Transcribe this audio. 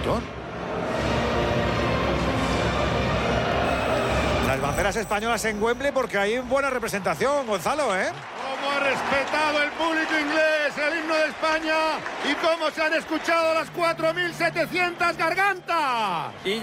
montón. Las banderas españolas en Wembley porque hay buena representación, Gonzalo, ¿eh? Cómo ha respetado el público inglés el himno de España y cómo se han escuchado las 4.700 gargantas.